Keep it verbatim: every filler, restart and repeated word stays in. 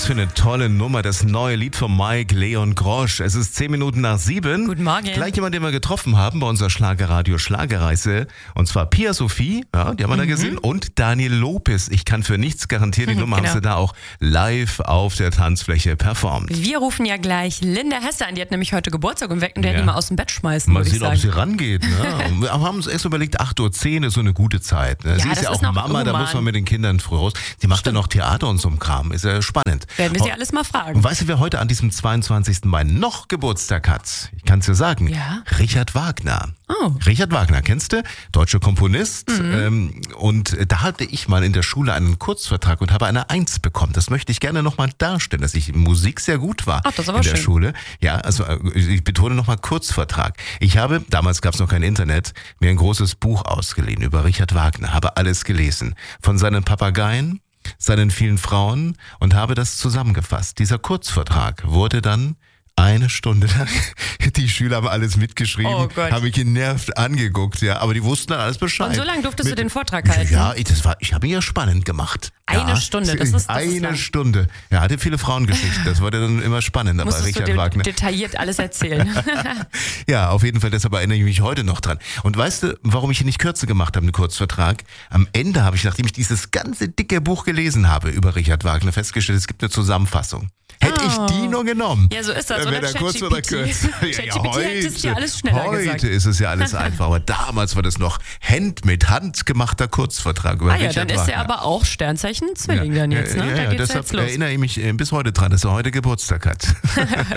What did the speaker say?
für eine tolle Nummer, das neue Lied von Mike Leon Grosch. Es ist zehn Minuten nach sieben. Guten Morgen. Gleich jemand, den wir getroffen haben bei unserer Schlagerradio Schlagerreise. Und zwar Pia Sophie, ja, die haben wir mhm. da gesehen, und Daniel Lopez. Ich kann für nichts garantieren, die Nummer genau. haben sie da auch live auf der Tanzfläche performt. Wir rufen ja gleich Linda Hesse an, die hat nämlich heute Geburtstag und wecken, der ja. die mal aus dem Bett schmeißen. Mal sehen, ob sie rangeht. Ne? Wir haben uns erst überlegt, acht Uhr zehn ist so eine gute Zeit. Ne? Ja, sie ist ja auch Mama, human. Da muss man mit den Kindern früh raus. Sie macht ja noch Theater und so ein Kram. Ist ja spannend. Werden wir sie alles mal fragen. Und weißt du, wer heute an diesem zweiundzwanzigsten Mai noch Geburtstag hat? Ich kann es dir sagen. Ja? Richard Wagner. Oh. Richard Wagner, kennst du? Deutscher Komponist. Mhm. Ähm, und da hatte ich mal in der Schule einen Kurzvertrag und habe eine Eins bekommen. Das möchte ich gerne nochmal darstellen, dass ich in Musik sehr gut war. Ach, das ist aber in der schön. Schule. Ja, also ich betone nochmal Kurzvertrag. Ich habe, damals gab es noch kein Internet, mir ein großes Buch ausgeliehen über Richard Wagner, habe alles gelesen. Von seinen Papageien, seinen vielen Frauen, und habe das zusammengefasst. Dieser Kurzvertrag wurde dann eine Stunde lang, die Schüler haben alles mitgeschrieben, oh Gott. haben mich genervt angeguckt, ja, aber die wussten dann alles Bescheid. Und so lange durftest Mit, du den Vortrag halten? Ja, ich, das war, ich habe ihn ja spannend gemacht. Eine ja, Stunde, das ist das Eine ist lang. Stunde. Ja, hatte viele Frauengeschichten, das wurde dann immer spannend, aber Musstest Richard du de- Wagner. detailliert alles erzählen. Ja, auf jeden Fall, deshalb erinnere ich mich heute noch dran. Und weißt du, warum ich ihn nicht kürzer gemacht habe, einen Kurzvertrag? Am Ende habe ich, nachdem ich dieses ganze dicke Buch gelesen habe über Richard Wagner, festgestellt, es gibt eine Zusammenfassung. Hätte ich die nur genommen. Ja, so ist das. Wäre Oder der kurz oder kürz. ChatGPT hätte es dir alles schneller heute gesagt. ist es ja alles einfach. Aber damals war das noch Hand mit Hand gemachter Kurzvertrag über ah ja, Richard dann ist Wagner. er aber auch Sternzeichen Zwilling dann jetzt, ne? Ja, Da ja, geht's deshalb jetzt los. erinnere ich mich bis heute dran, dass er heute Geburtstag hat.